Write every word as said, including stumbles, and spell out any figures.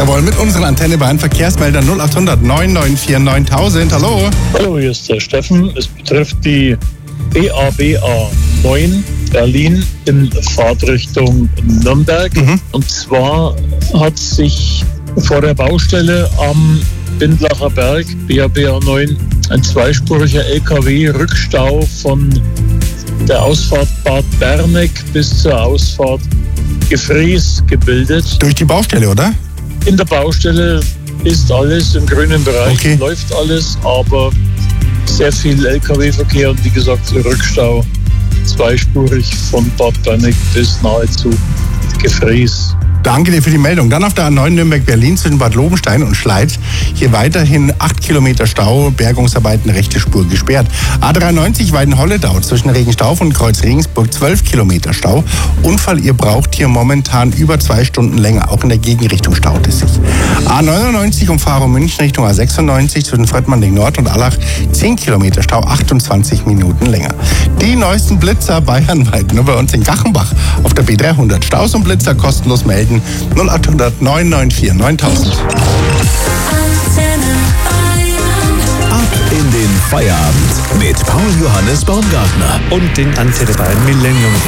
Jawohl, mit unseren Antenne Bayern Verkehrsmelder null acht hundert neun neun vier neuntausend. Hallo. Hallo, hier ist der Steffen. Es betrifft die B A B A neun Berlin in Fahrtrichtung Nürnberg. Mhm. Und zwar hat sich vor der Baustelle am Bindlacher Berg, B A B A neun, ein zweispuriger L K W-Rückstau von der Ausfahrt Bad Berneck bis zur Ausfahrt Gefries gebildet. Durch die Baustelle, oder? In der Baustelle ist alles im grünen Bereich, okay. Läuft alles, aber sehr viel L K W-Verkehr und wie gesagt Rückstau zweispurig von Bad Berneck bis nahezu Gefries. Danke dir für die Meldung. Dann auf der A neun Nürnberg-Berlin zwischen Bad Lobenstein und Schleiz. Hier weiterhin acht Kilometer Stau, Bergungsarbeiten, rechte Spur gesperrt. A dreiundneunzig Weiden-Holledau zwischen Regenstauf und Kreuz Regensburg zwölf Kilometer Stau. Unfall, ihr braucht hier momentan über zwei Stunden länger. Auch in der Gegenrichtung staut es sich. A neunundneunzig Umfahrung München Richtung A sechsundneunzig zwischen Fröttmanning Nord und Allach zehn Kilometer Stau, achtundzwanzig Minuten länger. Die neuesten Blitzer bayernweit nur bei uns in Gachenbach auf der B dreihundert. Staus und Blitzer kostenlos melden. null acht hundert neun neun vier neuntausend. Ab in den Feierabend mit Paul Johannes Baumgartner und den Antenne Bayern Millennium